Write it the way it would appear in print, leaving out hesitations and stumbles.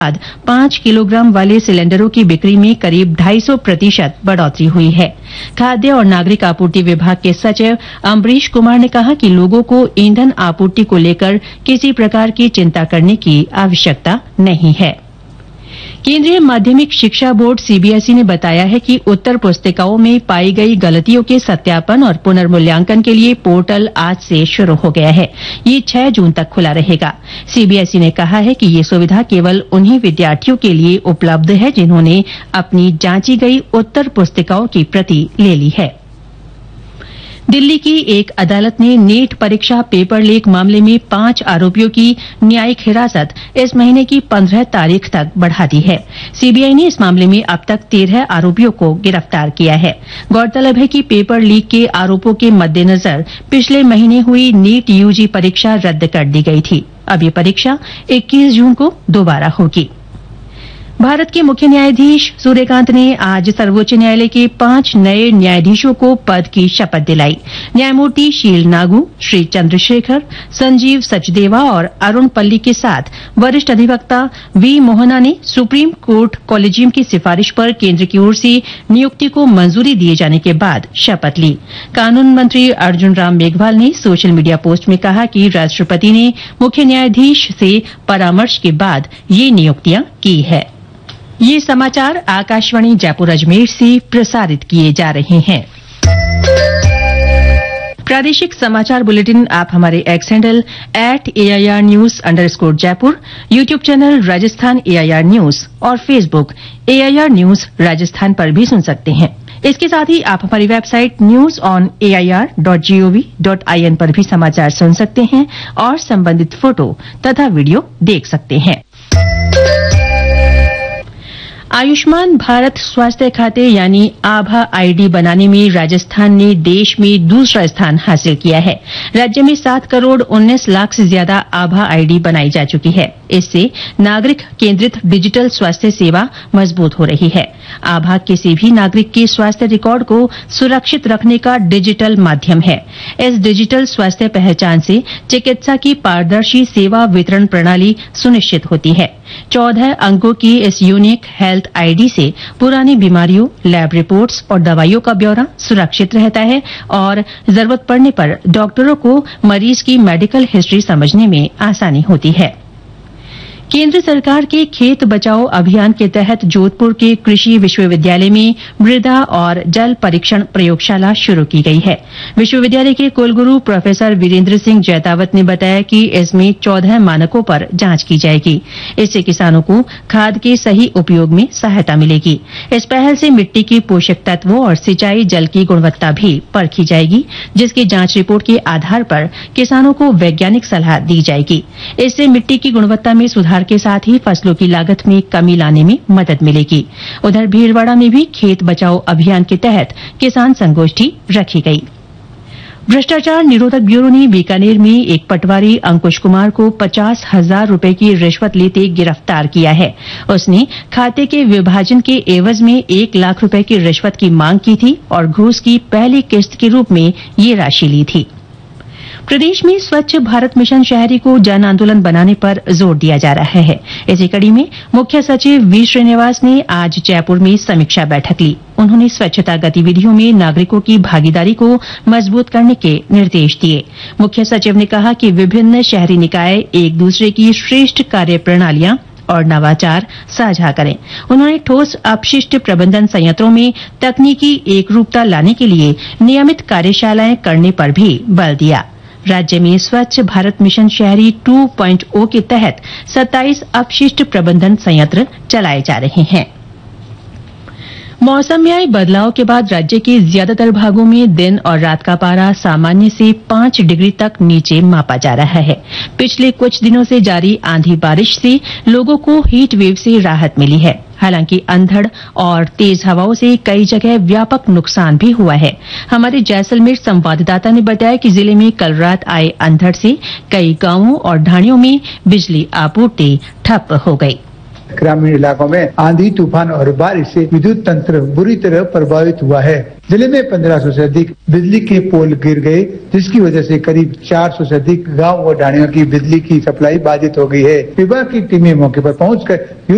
बाद 5 किलोग्राम वाले सिलेंडरों की बिक्री में करीब 250% बढ़ोतरी हुई है। खाद्य और नागरिक आपूर्ति विभाग के सचिव अम्बरीश कुमार ने कहा कि लोगों को ईंधन आपूर्ति को लेकर किसी प्रकार की चिंता करने की आवश्यकता नहीं है। केंद्रीय माध्यमिक शिक्षा बोर्ड सीबीएसई ने बताया है कि उत्तर पुस्तिकाओं में पाई गई गलतियों के सत्यापन और पुनर्मूल्यांकन के लिए पोर्टल आज से शुरू हो गया है। ये 6 जून तक खुला रहेगा। सीबीएसई ने कहा है कि ये सुविधा केवल उन्हीं विद्यार्थियों के लिए उपलब्ध है जिन्होंने अपनी जांची गई उत्तर पुस्तिकाओं की प्रति ले ली है। दिल्ली की एक अदालत ने नीट परीक्षा पेपर लीक मामले में 5 आरोपियों की न्यायिक हिरासत इस महीने की 15 तारीख तक बढ़ा दी है। सीबीआई ने इस मामले में अब तक 13 आरोपियों को गिरफ्तार किया है। गौरतलब है कि पेपर लीक के आरोपों के मद्देनजर पिछले महीने हुई नीट यूजी परीक्षा रद्द कर दी गई थी। अब ये परीक्षा 21 जून को दोबारा होगी। भारत के मुख्य न्यायाधीश सूर्यकांत ने आज सर्वोच्च न्यायालय के 5 नए न्यायाधीशों को पद की शपथ दिलाई। न्यायमूर्ति शील नागू, श्री चंद्रशेखर, संजीव सचदेवा और अरुण पल्ली के साथ वरिष्ठ अधिवक्ता वी मोहना ने सुप्रीम कोर्ट कॉलेजियम की सिफारिश पर केंद्र की ओर से नियुक्ति को मंजूरी दिए जाने के बाद शपथ ली। कानून मंत्री अर्जुन राम मेघवाल ने सोशल मीडिया पोस्ट में कहा कि राष्ट्रपति ने मुख्य न्यायाधीश से परामर्श के बाद ये नियुक्तियां की है। ये समाचार आकाशवाणी जयपुर अजमेर से प्रसारित किए जा रहे हैं। प्रादेशिक समाचार बुलेटिन आप हमारे x handle @AIR News_ Jaipur, YouTube channel Rajasthan AIR news और फेसबुक AIR न्यूज राजस्थान पर भी सुन सकते हैं। इसके साथ ही आप हमारी वेबसाइट newsonair.gov.in पर भी समाचार सुन सकते हैं और संबंधित फोटो तथा वीडियो देख सकते हैं। आयुष्मान भारत स्वास्थ्य खाते यानी आभा आईडी बनाने में राजस्थान ने देश में दूसरा स्थान हासिल किया है। राज्य में 7 करोड़ 19 लाख से ज्यादा आभा आईडी बनाई जा चुकी है। इससे नागरिक केंद्रित डिजिटल स्वास्थ्य सेवा मजबूत हो रही है। आभा किसी भी नागरिक के स्वास्थ्य रिकॉर्ड को सुरक्षित रखने का डिजिटल माध्यम है। इस डिजिटल स्वास्थ्य पहचान से चिकित्सा की पारदर्शी सेवा वितरण प्रणाली सुनिश्चित होती है। 14 अंकों की इस यूनिक हेल्थ आईडी से पुरानी बीमारियों, लैब रिपोर्ट्स और दवाइयों का ब्यौरा सुरक्षित रहता है और जरूरत पड़ने पर डॉक्टरों को मरीज की मेडिकल हिस्ट्री समझने में आसानी होती है। केंद्र सरकार के खेत बचाओ अभियान के तहत जोधपुर के कृषि विश्वविद्यालय में मृदा और जल परीक्षण प्रयोगशाला शुरू की गई है। विश्वविद्यालय के कुलगुरु प्रोफेसर वीरेंद्र सिंह जैतावत ने बताया कि इसमें 14 मानकों पर जांच की जाएगी। इससे किसानों को खाद के सही उपयोग में सहायता मिलेगी। इस पहल से मिट्टी के पोषक तत्वों और सिंचाई जल की गुणवत्ता भी परखी जाएगी, जिसकी जांच रिपोर्ट के आधार पर किसानों को वैज्ञानिक सलाह दी जाएगी। इससे मिट्टी की गुणवत्ता में सुधार के साथ ही फसलों की लागत में कमी लाने में मदद मिलेगी। उधर भीलवाड़ा में भी खेत बचाओ अभियान के तहत किसान संगोष्ठी रखी गई। भ्रष्टाचार निरोधक ब्यूरो ने बीकानेर में एक पटवारी अंकुश कुमार को 50,000 रुपए की रिश्वत लेते गिरफ्तार किया है। उसने खाते के विभाजन के एवज में 1 लाख रुपए की रिश्वत की मांग की थी और घूस की पहली किस्त के रूप में ये राशि ली थी। प्रदेश में स्वच्छ भारत मिशन शहरी को जन आंदोलन बनाने पर जोर दिया जा रहा है। इसी कड़ी में मुख्य सचिव वी श्रीनिवास ने आज जयपुर में समीक्षा बैठक ली। उन्होंने स्वच्छता गतिविधियों में नागरिकों की भागीदारी को मजबूत करने के निर्देश दिए। मुख्य सचिव ने कहा कि विभिन्न शहरी निकाय एक दूसरे की श्रेष्ठ कार्य प्रणालियां और नवाचार साझा करें। उन्होंने ठोस अपशिष्ट प्रबंधन संयंत्रों में तकनीकी एकरूपता लाने के लिए नियमित कार्यशालाएं करने पर भी बल दिया। राज्य में स्वच्छ भारत मिशन शहरी 2.0 के तहत 27 अपशिष्ट प्रबंधन संयंत्र चलाए जा रहे हैं। मौसम में आए बदलाव के बाद राज्य के ज्यादातर भागों में दिन और रात का पारा सामान्य से 5 डिग्री तक नीचे मापा जा रहा है। पिछले कुछ दिनों से जारी आंधी बारिश से लोगों को हीट वेव से राहत मिली है। हालांकि अंधड़ और तेज हवाओं से कई जगह व्यापक नुकसान भी हुआ है। हमारे जैसलमेर संवाददाता ने बताया कि जिले में कल रात आए अंधड़ से कई गांवों और ढाणियों में बिजली आपूर्ति ठप हो गई। ग्रामीण इलाकों में आंधी, तूफान और बारिश से विद्युत तंत्र बुरी तरह प्रभावित हुआ है। जिले में 1500 से अधिक बिजली के पोल गिर गए, जिसकी वजह से करीब 400 से अधिक गांव और ढाणियों की बिजली की सप्लाई बाधित हो गई है। विभाग की टीमें मौके पर पहुंचकर